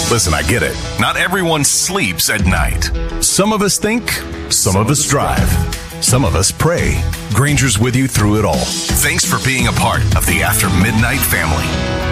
Listen, I get it. Not everyone sleeps at night. Some of us think, some of us drive. Some of us pray. Granger's with you through it all. Thanks for being a part of the After Midnight family.